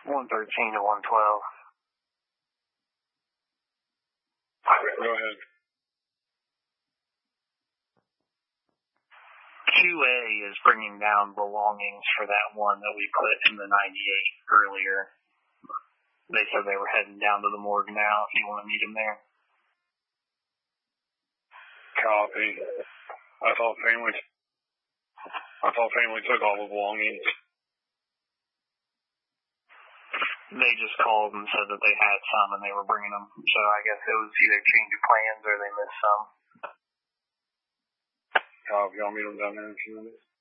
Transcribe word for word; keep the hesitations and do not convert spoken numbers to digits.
one thirteen to one twelve. Go ahead. Q A is bringing down belongings for that one that we put in the ninety-eight earlier. They said they were heading down to the morgue now if you want to meet them there. Copy. I thought family, I thought family took all the belongings. They just called and said that they had some and they were bringing them. So I guess it was either change of plans or they missed some. Copy. I'll meet them down there in a few minutes.